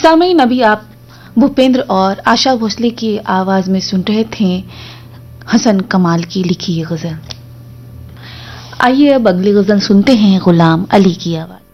सामईन, अभी आप भूपेंद्र और आशा भोसले की आवाज में सुन रहे थे हसन कमाल की लिखी ये गजल। आइए अब अगली गजल सुनते हैं गुलाम अली की आवाज।